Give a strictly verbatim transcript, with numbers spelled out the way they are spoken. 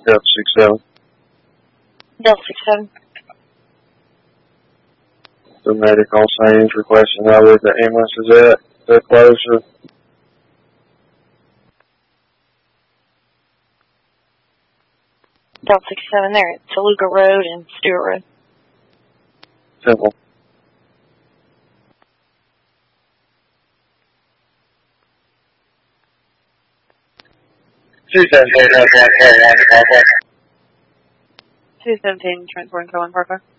Delta six seven. Delta six seven. The medic on scene is requesting to know where the ambulance is at. They're closer. Delta six seven, there at Toluca Road and Stewart Road. Simple. two seventeen, two seventeen, transporting Cohen Parker.